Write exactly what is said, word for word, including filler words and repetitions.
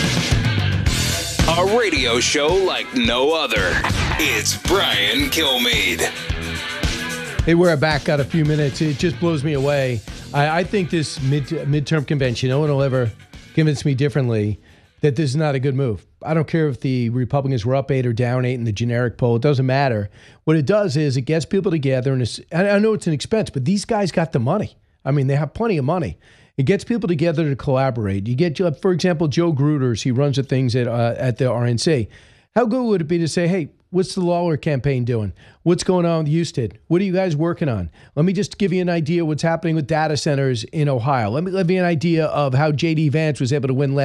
A radio show like no other. It's Brian Kilmeade. Hey, we're back. Got a few minutes. It just blows me away. I, I think this mid midterm convention, no one will ever convince me differently that this is not a good move. I don't care if the Republicans were up eight or down eight in the generic poll. It doesn't matter. What it does is it gets people together. And it's, I know it's an expense, but these guys got the money. I mean, they have plenty of money. It gets people together to collaborate. You get, for example, Joe Gruters. He runs the things at uh, at the R N C. How good would it be to say, hey, what's the Lawler campaign doing? What's going on with Houston? What are you guys working on? Let me just give you an idea of what's happening with data centers in Ohio. Let me give you an idea of how J D Vance was able to win last